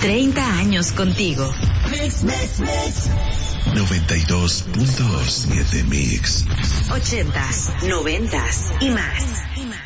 30 años contigo. 92.7 Mix. 80s, 90s y más.